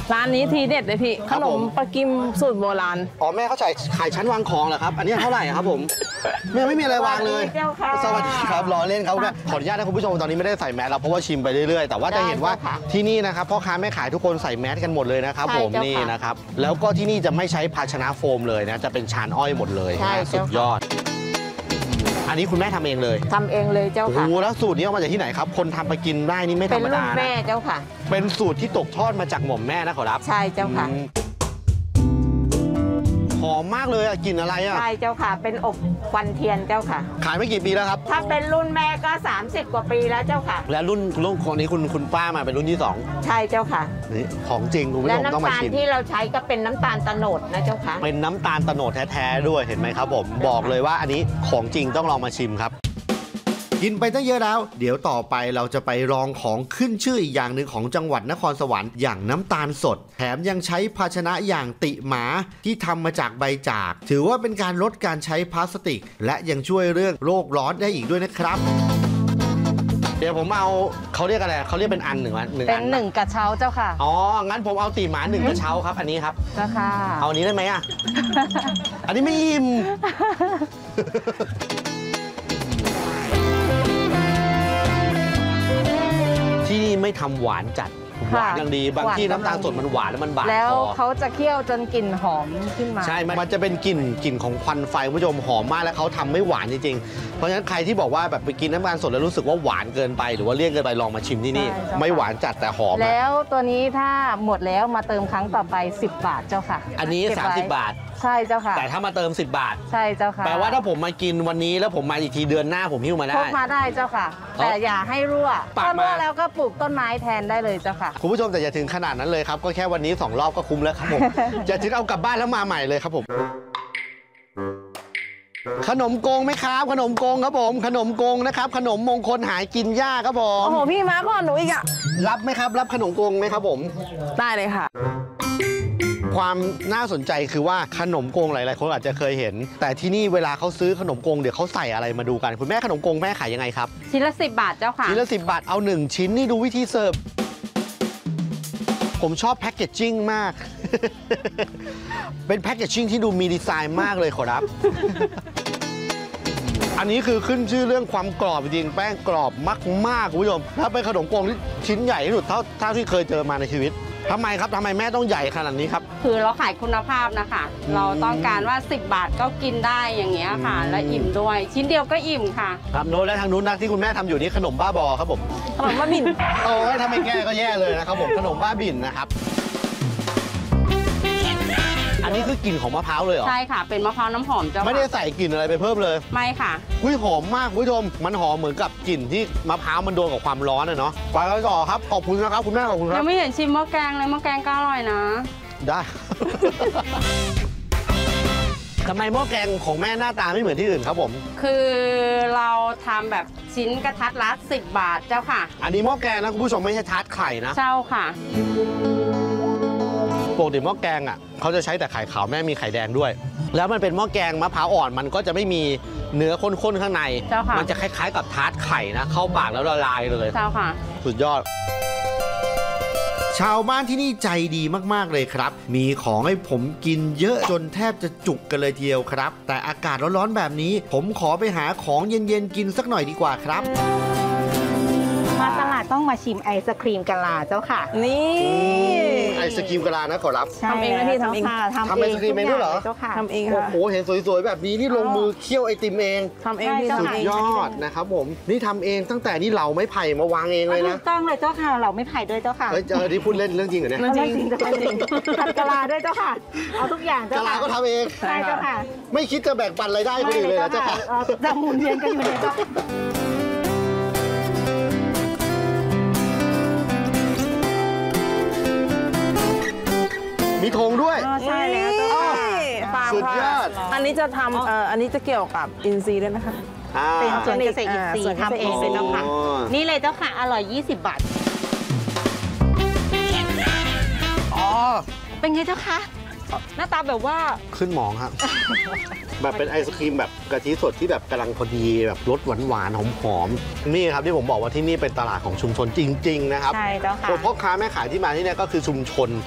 ร้านนี้ทีเด็ดเลยพี่ขนมปลากิมสูตรโบราณอ๋อแม่เขาใส่ขายชั้นวางของเหรอครับอันนี้เท่าไหร่ครับผมแม่ไม่มีอะไรวางเลยสวัสดีครับรอเล่นครับขออนุญาตนะคุณผู้ชมตอนนี้ไม่ได้ใส่แมสแล้วเพราะว่าชิมไปเรื่อยๆแต่ว่าจะเห็นว่าที่นี่นะครับพ่อค้าแม่ขายทุกคนใส่แมสกันหมดเลยนะครับผมนี่นะครับแล้วก็ที่นี่จะไม่ใช้ภาชนะโฟมเลยนะจะเป็นชานอ้อยหมดเลยสุดยอดอันนี้คุณแม่ทำเองเลยทำเองเลยเจ้าค่ะโอ้โหแล้วสูตรนี้เอามาจากที่ไหนครับคนทำไปกินได้นี่ไม่ธรรมดานะเป็นรุ่นแม่เจ้าค่ะเป็นสูตรที่ตกทอดมาจากหม่อมแม่นะขอรับใช่เจ้าค่ะหอมมากเลยอะกลิ่นอะไรอะใช่เจ้าค่ะเป็นอบควันเทียนเจ้าค่ะขายไม่กี่ปีแล้วครับถ้าเป็นรุ่นแม่ก็30 กว่าปีแล้วเจ้าค่ะและรุ่นคนนี้คุณป้ามาเป็นรุ่นที่2 ใช่เจ้าค่ะนี่ของจริงคุณผู้ชมต้องมาชิมและน้ำตาลที่เราใช้ก็เป็นน้ำตาลตะโนดนะเจ้าค่ะเป็นน้ำตาลตะโนดแท้ๆด้วยเห็นไหมครับผมบอกเลยว่าอันนี้ของจริงต้องลองมาชิมครับกินไปตั้งเยอะแล้วเดี๋ยวต่อไปเราจะไปลองของขึ้นชื่ออีกอย่างหนึ่งของจังหวัดนครสวรรค์อย่างน้ำตาลสดแถมยังใช้ภาชนะอย่างติหมาที่ทำมาจากใบจากถือว่าเป็นการลดการใช้พลาสติกและยังช่วยเรื่องโลกร้อนได้อีกด้วยนะครับเดี๋ยวผมเอาเขาเรียกอะไรเขาเรียกเป็นอันหนึ่งเป็น1กระเช้าเจ้าค่ะอ๋องั้นผมเอาติหมา1กระเช้าครับอันนี้ครับเจ้าค่ะเอาอันนี้ได้ไหมอ่ะ อันนี้ไม่อิ่มที่นี่ไม่ทำหวานจัดหวานอย่างดีบางที่น้ำตาลสดมันหวานแล้วมันบาดคอแล้วเขาจะเคี่ยวจนกลิ่นหอมขึ้นมาใช่มันจะเป็นกลิ่นของควันไฟคุณผู้ชมหอมมากแล้วเขาทำไม่หวานจริงๆเพราะฉะนั้นใครที่บอกว่าแบบไปกินน้ำตาลสดแล้วรู้สึกว่าหวานเกินไปหรือว่าเลี่ยนเกินไปลองมาชิมที่นี่ไม่หวานจัดแต่หอมแล้วตัวนี้ถ้าหมดแล้วมาเติมครั้งต่อไป10 บาทเจ้าค่ะอันนี้30 บาทใช่เจ้าค่ะแต่ถ้ามาเติม10 บาทใช่เจ้าค่ะแปลว่าถ้าผมมากินวันนี้แล้วผมมาอีกทีเดือนหน้าผมหิ้วมาได้พกมาได้เจ้าค่ะแต่อย่าให้รั่วถ้ารั่วแล้วก็ปลูกต้นไม้แทนได้เลยเจ้าค่ะคุณผู้ชมแต่อย่าถึงขนาดนั้นเลยครับก็แค่วันนี้2 รอบก็คุ้มแล้วครับผมจะถึงเอากลับบ้านแล้วมาใหม่เลยครับผมขนมโกงไหมครับขนมโกงครับผมขนมโกงนะครับขนมมงคลหายกินยากครับผมโอ้โหพี่มาก่อนหนูอีกอะรับไหมครับรับขนมโกงไหมครับผมได้เลยค่ะความน่าสนใจคือว่าขนมโกงหลายๆคนอาจจะเคยเห็นแต่ที่นี่เวลาเขาซื้อขนมโกงเดี๋ยวเขาใส่อะไรมาดูกันคุณแม่ขนมโกงแม่ขายยังไงครับชิ้นละ10 บาทเจ้าค่ะชิ้นละ10 บาทเอา1ชิ้นนี่ดูวิธีเสิร์ฟผมชอบแพ็กเกจจิ้งมาก เป็นแพ็กเกจจิ้งที่ดูมีดีไซน์มากเลยขอรับ อันนี้คือขึ้นชื่อเรื่องความกรอบจริงแป้งกรอบมากๆคุณผู้ชมถ้าเป็นขนมโกงที่ชิ้นใหญ่ที่สุดเท่าที่เคยเจอมาในชีวิตทำไมครับทำไมแม่ต้องใหญ่ขนาดนี้ครับคือเราขายคุณภาพนะคะเราต้องการว่า10 บาทก็กินได้อย่างเงี้ยค่ะและอิ่มด้วยชิ้นเดียวก็อิ่มค่ะครับโน้ตและทางนู้นนะที่คุณแม่ทำอยู่นี่ขนมบ้าบอครับผมขนมบ้าบิ่นโอ้ยถ้าไม่แก้ก็แย่เลยนะครับผมขนมบ้าบิ่นนะครับอันนี้คือกลิ่นของมะพร้าวเลยเหรอใช่ค่ะเป็นมะพร้าวน้ำหอมเจ้าไม่ได้ใส่กลิ่นอะไรไปเพิ่มเลยไม่ค่ะหอมมากคุณผู้ชมมันหอมเหมือนกับกลิ่นที่มะพร้าวมันโดนกับความร้อนเนาะไปกันต่อครับขอบคุณนะครับคุณแม่ขอบคุณครับยังไม่เห็นชิมหม้อแกงเลยหม้อแกงก็อร่อยนะได้ ทำไมหม้อแกงของแม่หน้าตาไม่เหมือนที่อื่นครับผมคือเราทำแบบชิ้นกระทัดละ10 บาทเจ้าค่ะอันนี้หม้อแกงนะคุณผู้ชมไม่ใช่ทาร์ตไข่นะเจ้าค่ะปกติหม้อแกงอ่ะเขาจะใช้แต่ไข่ขาวแม่มีไข่แดงด้วยแล้วมันเป็นหม้อแกงมะพร้าวอ่อนมันก็จะไม่มีเนื้อข้นๆข้างในมันจะคล้ายๆกับทาร์ตไข่นะเข้าปากแล้วละลายเลยเจ้าค่ะสุดยอดชาวบ้านที่นี่ใจดีมากๆเลยครับมีของให้ผมกินเยอะจนแทบจะจุกกันเลยทีเดียวครับแต่อากาศร้อนๆแบบนี้ผมขอไปหาของเย็นๆกินสักหน่อยดีกว่าครับมาตลาดต้องมาชิมไอศครีมกะลาเจ้าค่ะนี่ไอศครีมกะลานะขอรับทำเองนะพี่ทำเองทำไอศครีมเองด้วยเหรอทำเองค่ะโอ้โหเห็นสวยๆแบบนี้นี่ลงมือเคี่ยวไอติมเองทำเองที่สุดยอดนะครับผมนี่ทำเองตั้งแต่นี่เหลาไม้ไผ่มาวางเองเลยนะถูกต้องเลยเจ้าค่ะเหลาไม้ไผ่ด้วยเจ้าค่ะที่พูดเล่นเรื่องจริงเหรอเนี่ยจริงทำกะลาด้วยเจ้าค่ะเอาทุกอย่างเจ้าค่ะกะลาก็ทำเองใช่เจ้าค่ะไม่คิดจะแบ่งปันรายได้คนอื่นเลยนะเจ้าค่ะจะหมุนเวียนกันอยู่เนี่ยเจ้ามีธงด้วยใช่แล้วเจ้าค่ะสุดยอดอันนี้จะทำอันนี้จะเกี่ยวกับอินทรีย์ด้วยนะคะเป็นส่วนเกษตรอินทรีย์ทำเองเลยเจ้าค่ะนี่เลยเจ้าค่ะอร่อย20 บาทเป็นไงเจ้าคะหน้าตาแบบว่าขึ้นหมองครับ แบบเป็นไอศครีมแบบกะทิสดที่แบบกำลังพอดีแบบรสหวานๆหอมๆนี่ครับที่ผมบอกว่าที่นี่เป็นตลาดของชุมชนจริงๆนะครับใช่เจ้าค่ะพ่อค้าแม่ขายที่มาที่นี่ก็คือชุมชน